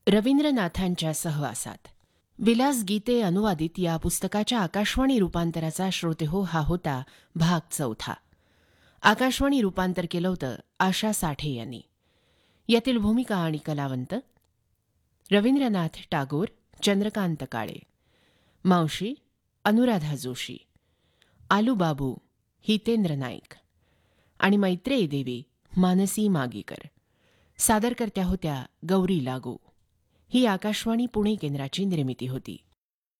रवींद्रनाथांच्या सहवासात. विलास गीते अनुवादित या पुस्तकाच्या आकाशवाणी रूपांतराचा श्रोतेहो हा होता भाग 4. आकाशवाणी रूपांतर केलं होतं आशा साठे यांनी. यातील भूमिका आणि कलावंत: रवींद्रनाथ टागोर, चंद्रकांत काळे; मावशी अनुराधा जोशी; आलूबाबू हितेंद्र नाईक; आणि मैत्रेयी देवी मानसी मागीकर. सादरकर्त्या होत्या गौरी लागू. ही आकाशवाणी पुणे केंद्राची निर्मिती होती.